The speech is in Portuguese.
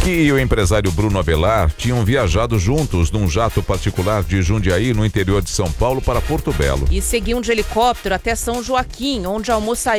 e o empresário Bruno Avelar tinham viajado juntos num jato particular de Jundiaí, no interior de São Paulo, para Porto Belo. E seguiam de helicóptero até São Joaquim, onde almoçariam